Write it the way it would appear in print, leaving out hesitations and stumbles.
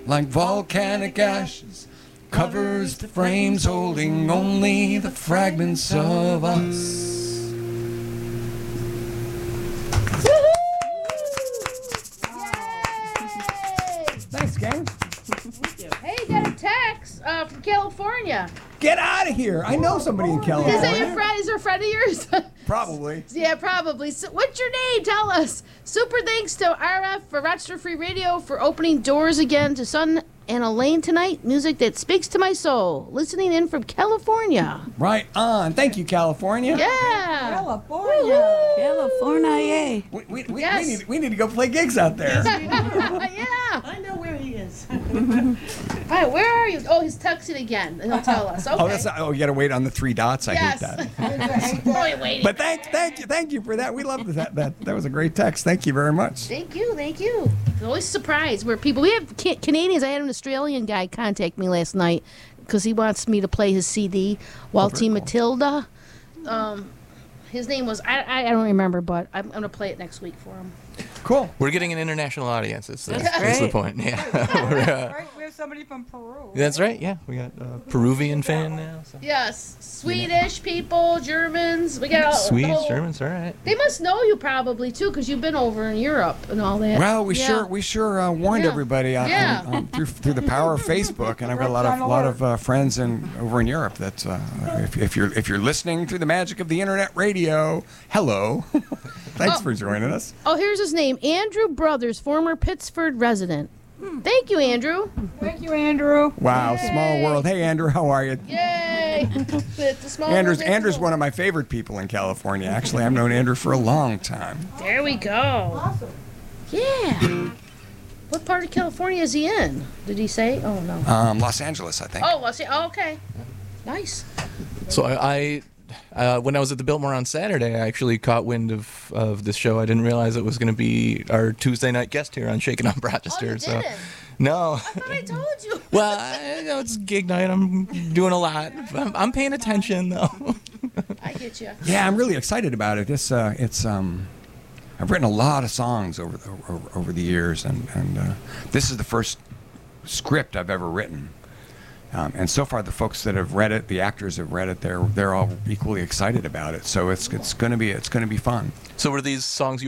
like volcanic ashes, covers the frames holding only the fragments of us. Thanks, gang. Hey, you got a text from California. Get out of here. I know somebody in California. Is that your friend? Is there a friend of yours? Probably. Yeah, probably. So, what's your name? Tell us. Super thanks to RF for Rochester Free Radio for opening doors again to Sun and Elaine tonight. Music that speaks to my soul. Listening in from California. Right on. Thank you, California. Yeah. California. California. Yes. We need to go play gigs out there. Yeah. I know where he is. All right, where are you? Oh, he's texting again. He'll tell us. Okay. Oh, that's not, you got to wait on the 3 dots. I hate that. Probably waiting. But thank you for that. We love that. That was a great text. Thank you very much. Thank you. It's always a surprise where people. We have Canadians. I had an Australian guy contact me last night because he wants me to play his CD, Waltzing Matilda. His name was I don't remember, but I'm gonna play it next week for him. Cool. We're getting an international audience. That's the great. point. Yeah. Right, we have somebody from Peru. That's right. Yeah, we got a Peruvian fan now. So. Yes, Swedish people, Germans. We got Swedes, Germans, all right. They must know you probably too, because you've been over in Europe and all that. Well, we sure warned Yeah. everybody through the power of Facebook, and I've got a lot of friends over in Europe. That if you're listening through the magic of the internet radio, hello, thanks for joining us. Oh, here's his name, Andrew Brothers, former Pittsford resident. Thank you, Andrew. Thank you, Andrew. Wow, small world. Hey, Andrew, how are you? Yay! The small Andrew's world. one of my favorite people in California. Actually, I've known Andrew for a long time. There we go. Awesome. Yeah. What part of California is he in? Did he say? Oh no. Los Angeles, I think. Oh, was he? Oh, okay. Nice. So I when I was at the Biltmore on Saturday, I actually caught wind of this show. I didn't realize it was going to be our Tuesday night guest here on Shaking Up Rochester. Oh, you so didn't? no. I thought I told you. Well, it's gig night. I'm doing a lot. I'm paying attention though. I get you. Yeah, I'm really excited about it. I've written a lot of songs over the years, and this is the first script I've ever written. And so far, the folks that have read it, the actors have read it, they're all equally excited about it. So it's gonna be fun. So were these songs you